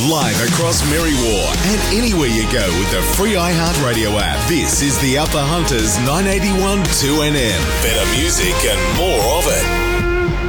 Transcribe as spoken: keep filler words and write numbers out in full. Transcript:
live across Merriwa and anywhere you go with the free iHeartRadio app. This is the Upper Hunters nine eighty-one two N M. Better music and more of it.